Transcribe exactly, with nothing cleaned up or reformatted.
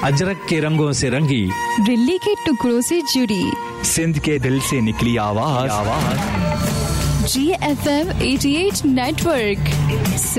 अजरक के रंगों से रंगी, दिल्ली के टुकड़ों से जुड़ी, सिंध के दिल से निकली आवाज, आवाज। जी एफ एम अठासी नेटवर्क।